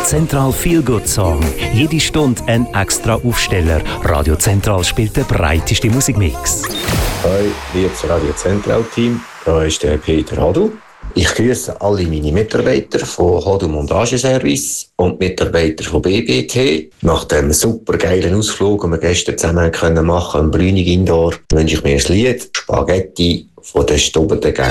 Zentral Feel Good Song. Jede Stunde ein extra Aufsteller. Radio Zentral spielt den breitesten Musikmix. Hi, liebes Radio Zentral Team. Da ist der Peter Hadl. Ich grüße alle meine Mitarbeiter von Hadl Montageservice und Mitarbeiter von BBT. Nach dem super geilen Ausflug, den wir gestern zusammen machen können, im Brünig Indoor, wünsche ich mir das Lied Spaghetti von der Stubberten Gang.